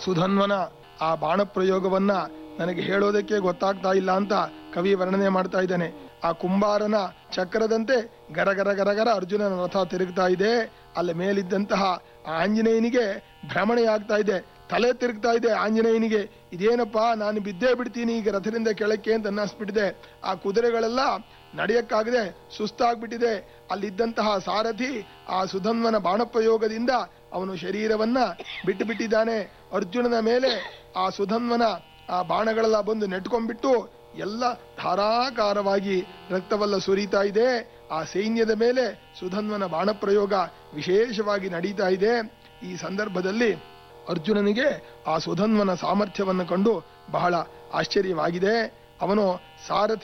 ಸುಧನ್ವನ ಆ ಬಾಣ ಪ್ರಯೋಗವನ್ನ ನನಗೆ ಹೇಳೋದಕ್ಕೆ ಗೊತ್ತಾಗ್ತಾ ಇಲ್ಲ ಅಂತ ಕವಿ ವರ್ಣನೆ ಮಾಡ್ತಾ ಇದ್ದಾನೆ. ಆ ಕುಂಬಾರನ ಚಕ್ರದಂತೆ ಗರಗರ ಗರಗರ ಅರ್ಜುನನ ರಥ ತಿರುಗ್ತಾ ಇದೆ. ಅಲ್ಲಿ ಮೇಲಿದ್ದಂತಹ ಆಂಜನೇಯನಿಗೆ ಭ್ರಮಣೆಯಾಗ್ತಾ ಇದೆ, ತಲೆ ತಿರುಗ್ತಾ ಇದೆ ಆಂಜನೇಯನಿಗೆ. ಇದೇನಪ್ಪಾ, ನಾನು ಬಿದ್ದೇ ಬಿಡ್ತೀನಿ ಈಗ ರಥದಿಂದ ಕೆಳಕ್ಕೆ ಅಂತ ಅನ್ನಿಸ್ಬಿಟ್ಟಿದೆ. ಆ ಕುದುರೆಗಳೆಲ್ಲ ನಡೆಯಕ್ಕಾಗದೆ ಸುಸ್ತಾಗ್ಬಿಟ್ಟಿದೆ. ಅಲ್ಲಿದ್ದಂತಹ ಸಾರಥಿ ಆ ಸುಧನ್ವನ ಬಾಣಪ್ರಯೋಗದಿಂದ ಅವನು ಶರೀರವನ್ನ ಬಿಟ್ಟು ಬಿಟ್ಟಿದ್ದಾನೆ. ಅರ್ಜುನನ ಮೇಲೆ ಆ ಸುಧನ್ವನ ಆ ಬಾಣಗಳೆಲ್ಲ ಬಂದು ನೆಟ್ಕೊಂಡ್ಬಿಟ್ಟು ಎಲ್ಲ ಧಾರಾಕಾರವಾಗಿ ರಕ್ತವೆಲ್ಲ ಸುರಿತಾ ಇದೆ. ಆ ಸೈನ್ಯದ ಮೇಲೆ ಸುಧನ್ವನ ಬಾಣಪ್ರಯೋಗ ವಿಶೇಷವಾಗಿ ನಡೀತಾ ಇದೆ. ಈ ಸಂದರ್ಭದಲ್ಲಿ ಅರ್ಜುನನಿಗೆ ಆ ಸುಧನ್ವನ ಸಾಮರ್ಥ್ಯವನ್ನು ಕಂಡು ಬಹಳ ಆಶ್ಚರ್ಯವಾಗಿದೆ. ಅವನು ಸಾರಥಿ